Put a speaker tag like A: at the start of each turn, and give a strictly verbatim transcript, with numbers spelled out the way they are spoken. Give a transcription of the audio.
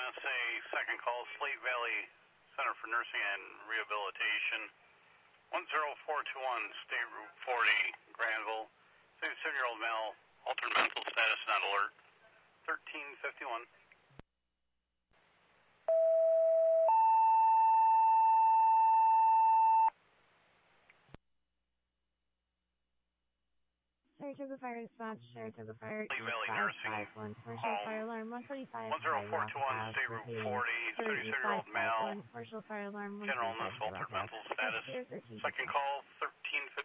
A: S A, second call, Slate Valley Center for Nursing and Rehabilitation. one zero four two one, State Route forty, Granville. seventy-seven-year-old male, altered mental status, not alert. thirteen fifty-one.
B: Sheriff of the Fire Response, Sheriff of the Fire
A: Slate Valley Nursing
B: one, commercial fire alarm one twenty-five.
A: one zero four two one, State Route forty, seventy-seven-year-old male,
B: commercial fire alarm
A: general illness, altered mental status. Second call, thirteen fifty-one.